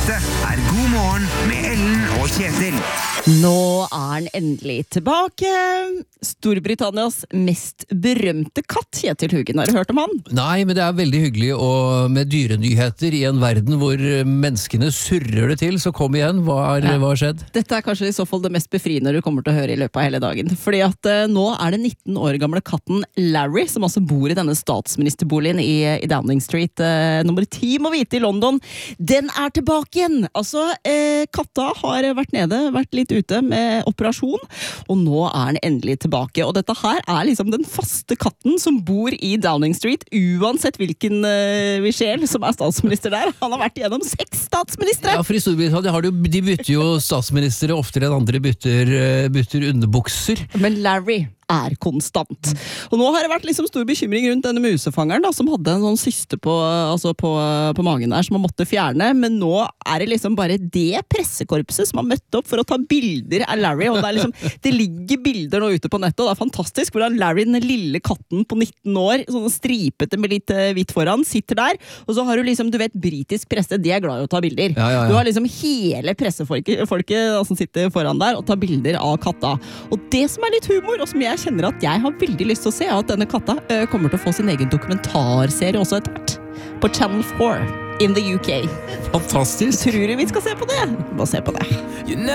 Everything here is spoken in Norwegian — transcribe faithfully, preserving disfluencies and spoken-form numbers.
Dette er God morgen med Ellen og Kjetil. Nå er den endelig tilbake. Storbritannias mest berømte katt, Kjetil Hugen. Har du hørt om han? Nei, men det er veldig hyggelig og med dyrenyheter i en verden hvor menneskene surrer det til, så kom igjen, hva har ja. hva skjedd? Dette er kanskje i så fall det mest befriende du kommer til å høre i løpet av hele dagen. Fordi at uh, nå er det nitten år gamle katten Larry, som altså bor i denne statsministerboligen i, i Downing Street, uh, nummer ti må vite i London. Den er tilbake igjen! Altså, uh, katta har vært nede, vært litt ute med operasjon, og nå er den endelig tilbake. Og dette her er liksom den faste katten som bor i Downing Street, uansett hvilken uh, Michelle som er statsminister der. Han har vært igjennom seks statsministre! Ja, for i Storbritannia har de, de bytter jo statsministere oftere enn andre bytter, bytter underbukser. Men Larry er konstant. Og nå har det vært liksom stor bekymring rundt denne musefangeren da, som hadde en sånn syste på, altså på, på magen der som man måtte fjerne, men nå er det liksom bare det pressekorpset som har møtt opp for å ta bilder av Larry, og det, er liksom, det ligger bilder nå ute på nettet, og det er fantastisk hvordan Larry, den lille katten på nitten år, sånn stripete med litt hvitt foran, sitter der, og så har du liksom, du vet, britisk presse, de er glad i å ta bilder. Ja, ja, ja. Du har liksom hele pressefolket folket, som sitter foran der og tar bilder av katta. Og det som er litt humor, og som jeg kjenner at jeg har veldig lyst til å se, at denne katta ø, kommer til å få sin egen dokumentarserie også etter hvert, på Channel four in the U K. Fantastisk! Tror du vi skal se på det? Bare se på det.